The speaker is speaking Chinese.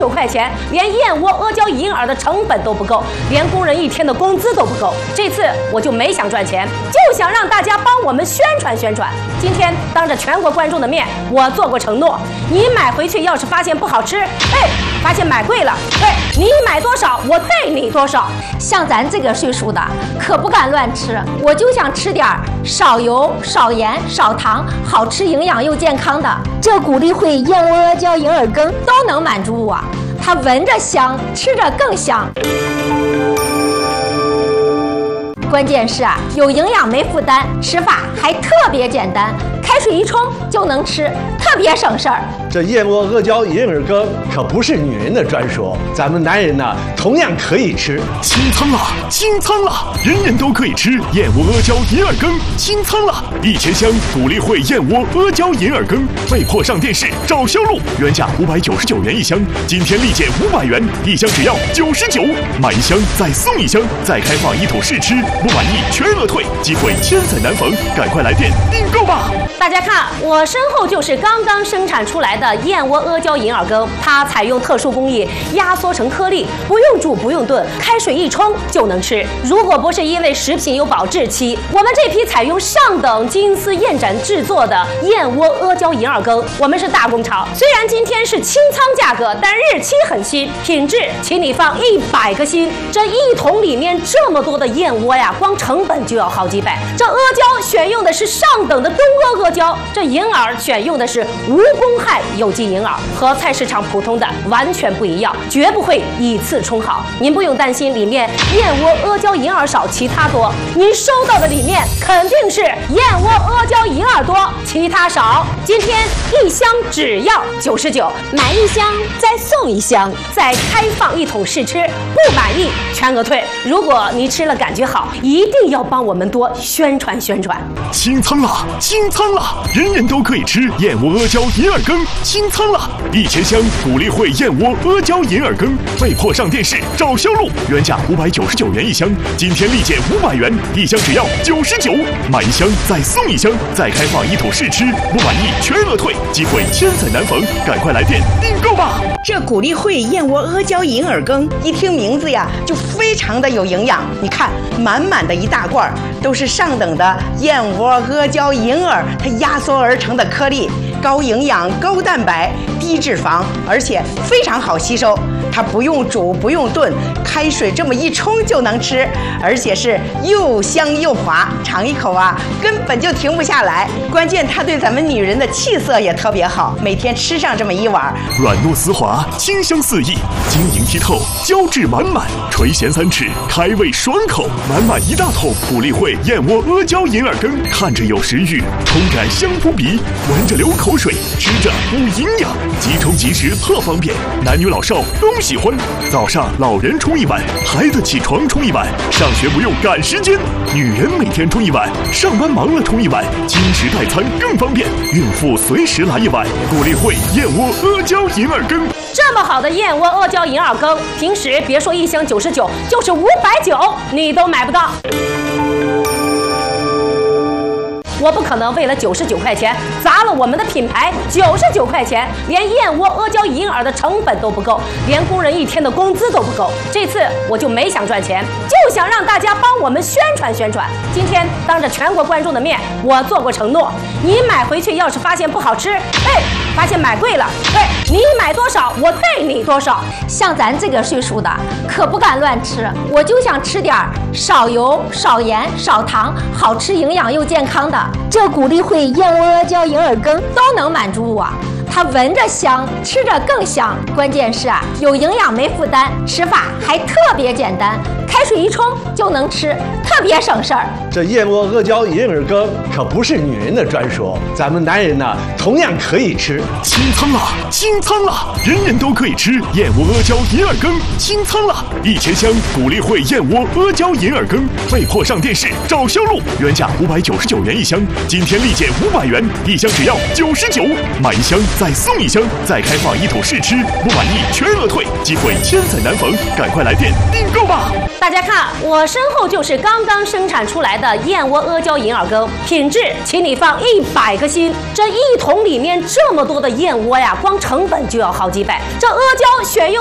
块钱，连燕窝阿胶银耳的成本都不够，连工人一天的工资都不够。这次我就没想赚钱，就想让大家帮我们宣传宣传。今天当着全国观众的面，我做过承诺，你买回去要是发现不好吃，发现买贵了，你买多少我退你多少。 像咱这个岁数的可不敢乱吃，我就想吃点少油、少盐、少糖，好吃、营养又健康的。这谷粒汇燕窝阿胶银耳羹都能满足我。它闻着香，吃着更香。关键是有营养没负担，吃法还特别简单，开水一冲就能吃，特别省事儿。 这燕窝阿胶银耳羹可不是女人的专属，咱们男人呢同样可以吃。 清仓了，清仓了，人人都可以吃燕窝阿胶银耳羹，清仓了！1000箱谷粒汇燕窝阿胶银耳羹被迫上电视找销路，原价599元一箱，今天立减500元，一箱只要99，买一箱再送一箱，再开放一桶试吃，不满意全额退，机会千载难逢，赶快来电订购吧！ 大家看，我身后就是刚刚生产出来的燕窝阿胶银耳羹，它采用特殊工艺压缩成颗粒，不用煮不用炖，开水一冲就能吃。如果不是因为食品有保质期，我们这批采用上等金丝燕盏制作的燕窝阿胶银耳羹，我们是大工厂。虽然今天是清仓价格，但日期很新，品质请你放100个心。这一桶里面这么多的燕窝呀，光成本就要好几百。这阿胶选用的是上等的东阿胶，这银耳选用的是无公害有机银耳，和菜市场普通的完全不一样，绝不会以次充好。您不用担心里面燕窝阿胶银耳少，其他多。您收到的里面肯定是燕窝阿胶银耳多，其他少。今天一箱只要99，买一箱再送一箱，再开放一桶试吃，不满意全额退。如果你吃了感觉好，一定要帮我们多宣传宣传。 清仓了，清仓了，人人都可以吃燕窝阿胶银耳羹，清仓了！1000箱谷粒汇燕窝阿胶银耳羹被迫上电视找销路，原价599元一箱，今天立减500元，一箱只要99，买一箱再送一箱，再开放一桶试吃，不满意全额退，机会千载难逢，赶快来电订购吧！ 这谷粒汇燕窝阿胶银耳羹，一听名字呀就非常的有营养。你看，满满的一大罐都是上等的燕窝阿胶银耳，它压缩而成的颗粒，高营养、高蛋白、低脂肪，而且非常好吸收。它不用煮不用炖，开水这么一冲就能吃，而且是又香又滑，尝一口啊根本就停不下来。关键它对咱们女人的气色也特别好，每天吃上这么一碗， 软糯丝滑，清香四溢，晶莹剔透，胶质满满，垂涎3尺，开胃爽口，满满一大桶谷粒汇燕窝阿胶银耳羹，看着有食欲，冲感香扑鼻，闻着流口水，吃着补营养，即冲即食特方便，男女老少都喜欢。早上老人冲一碗，孩子起床冲一碗，上学不用赶时间，女人每天冲一碗，上班忙了冲一碗，经食代餐更方便，孕妇随时来一碗。谷粒汇燕窝阿胶银耳羹， 这么好的燕窝阿胶银耳羹，平时别说一箱99，就是590你都买不到。我不可能为了99块钱砸了我们的品牌，99块钱连燕窝阿胶银耳的成本都不够，连工人一天的工资都不够。这次我就没想赚钱，就想让大家帮我们宣传宣传。今天当着全国观众的面，我做过承诺，你买回去要是发现不好吃，发现买贵了，你买多少我退你多少。 像咱这个岁数的可不敢乱吃，我就想吃点少油、少盐、少糖，好吃、营养又健康的。这谷粒汇燕窝阿胶银耳羹都能满足我。它闻着香，吃着更香。关键是有营养没负担，吃法还特别简单，开水一冲就能吃，特别省事儿。 这燕窝阿胶银耳羹可不是女人的专属，咱们男人呢同样可以吃。 清仓了，清仓了，人人都可以吃燕窝阿胶银耳羹，清仓了！1000箱谷粒汇燕窝阿胶银耳羹被迫上电视找销路，原价599元一箱，今天立减500元，一箱只要99，买一箱再送1箱，再开放1桶试吃，不满意全额退，机会千载难逢，赶快来电订购吧！ 大家看，我身后就是刚刚生产出来的燕窝阿胶银耳羹，品质，请你放100个心。这1桶里面这么多的燕窝呀，光成本就要好几百。这阿胶选用